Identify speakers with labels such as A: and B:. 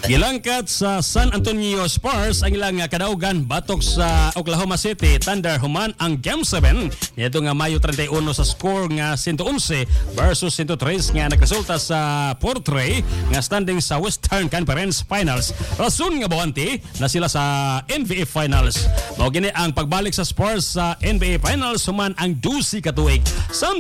A: Gilangkat sa San Antonio Spurs ang ilang kadaugan batok sa Oklahoma City Thunder human ang Game 7 nito nga Mayo 31 sa score nga 111 versus 103 nga nagresulta sa 4-3 nga standing sa Western Conference Finals. Rason nga bawanti na sila sa NBA Finals. Mao gini ang pagbalik sa Spurs sa NBA Finals human ang 12 ka tuig.